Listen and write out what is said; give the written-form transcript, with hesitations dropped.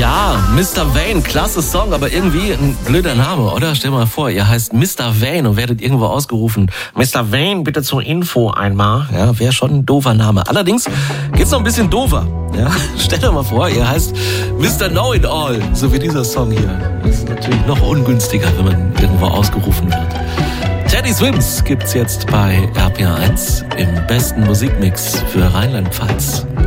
Ja, Mr. Vane, klasse Song, aber irgendwie ein blöder Name, oder? Stell dir mal vor, ihr heißt Mr. Vane und werdet irgendwo ausgerufen. Mr. Vane, bitte zur Info einmal. Ja, wäre schon ein doofer Name. Allerdings geht's noch ein bisschen doofer. Ja, stell dir mal vor, ihr heißt Mr. Know-it-all, so wie dieser Song hier. Das ist natürlich noch ungünstiger, wenn man irgendwo ausgerufen wird. Teddy Swims gibt's jetzt bei RPA1 im besten Musikmix für Rheinland-Pfalz.